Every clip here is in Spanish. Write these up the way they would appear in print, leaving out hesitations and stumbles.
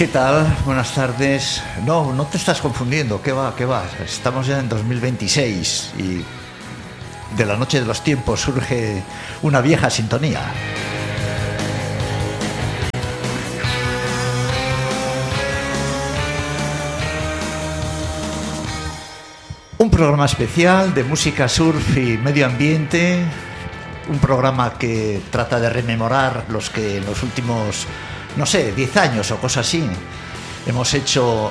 ¿Qué tal? Buenas tardes. No te estás confundiendo, ¿qué va? Estamos ya en 2026 y de la noche de los tiempos surge una vieja sintonía. Un programa especial de música, surf y medio ambiente, un programa que trata de rememorar los que en los últimos, 10 años o cosas así, hemos hecho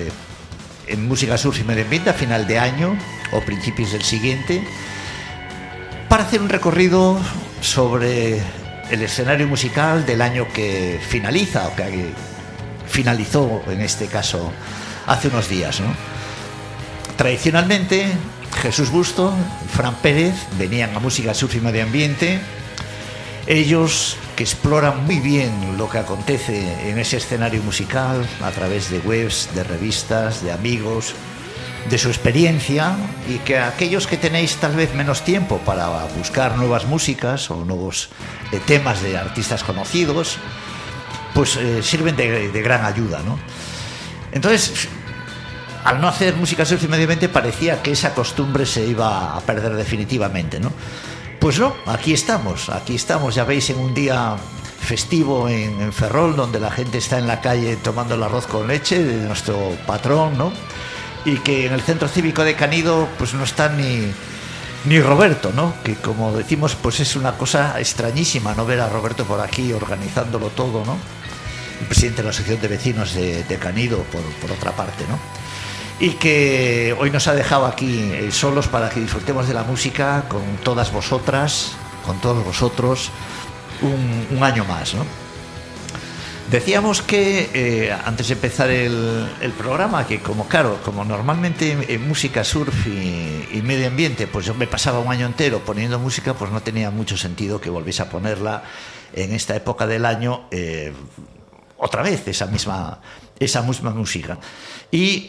en música, surf y medio ambiente a final de año o principios del siguiente, para hacer un recorrido sobre el escenario musical del año que finaliza, o que finalizó en este caso hace unos días, ¿no? Tradicionalmente, Jesús Busto y Fran Pérez venían a música, surf y medio ambiente. Ellos que exploran muy bien lo que acontece en ese escenario musical a través de webs, de revistas, de amigos, de su experiencia, y que aquellos que tenéis tal vez menos tiempo para buscar nuevas músicas o nuevos temas de artistas conocidos, pues sirven de gran ayuda, ¿no? Entonces, al no hacer música, surf y medio ambiente, parecía que esa costumbre se iba a perder definitivamente, ¿no? Pues no, aquí estamos, ya veis, en un día festivo en Ferrol, donde la gente está en la calle tomando el arroz con leche de nuestro patrón, ¿no? Y que en el centro cívico de Canido pues no está ni Roberto, ¿no? Que, como decimos, pues es una cosa extrañísima no ver a Roberto por aquí organizándolo todo, ¿no? El presidente de la Asociación de Vecinos de Canido, por otra parte, ¿no? Y que hoy nos ha dejado aquí solos para que disfrutemos de la música con todas vosotras, con todos vosotros, un año más, ¿no? Decíamos que antes de empezar el programa, que como normalmente en música, surf y medio ambiente, pues yo me pasaba un año entero poniendo música, pues no tenía mucho sentido que volviese a ponerla en esta época del año otra vez, esa misma música. Y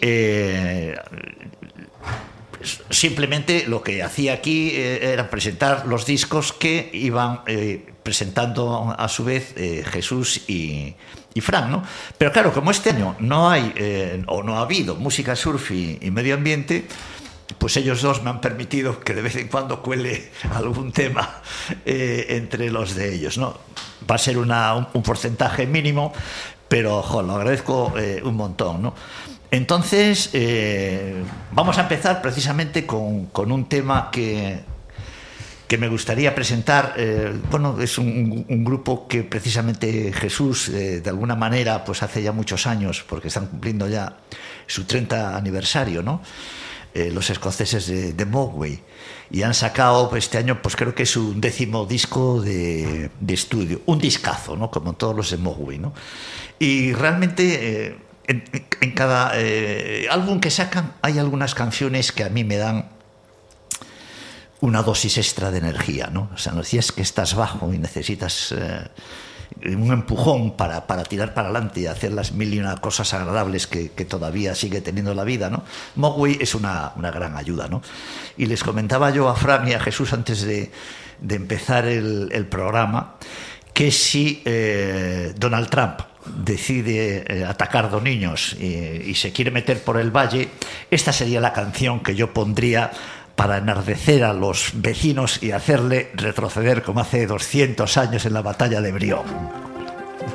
simplemente lo que hacía aquí era presentar los discos que iban presentando a su vez Jesús y Fran, ¿no? Pero claro, como este año no hay o no ha habido música, surf y medio ambiente, pues ellos dos me han permitido que de vez en cuando cuele algún tema entre los de ellos, ¿no? Va a ser un porcentaje mínimo, pero lo agradezco un montón, ¿no? Entonces, vamos a empezar precisamente con un tema que me gustaría presentar. Es un grupo que precisamente Jesús, de alguna manera, pues hace ya muchos años, porque están cumpliendo ya su 30 aniversario, ¿no? Los escoceses de Mogwai, y han sacado este año, pues creo que es su 10º disco de estudio, un discazo, ¿no? Como todos los de Mogwai, ¿no? Y realmente en cada álbum que sacan hay algunas canciones que a mí me dan una dosis extra de energía, ¿no? O sea, no decías que estás bajo y necesitas un empujón para tirar para adelante y hacer las mil y una cosas agradables que todavía sigue teniendo la vida, ¿no? Mogwai es una gran ayuda, ¿no? Y les comentaba yo a Fran y a Jesús antes de empezar el programa que si Donald Trump decide atacar dos niños y se quiere meter por el valle, esta sería la canción que yo pondría para enardecer a los vecinos y hacerle retroceder como hace 200 años en la batalla de Brión.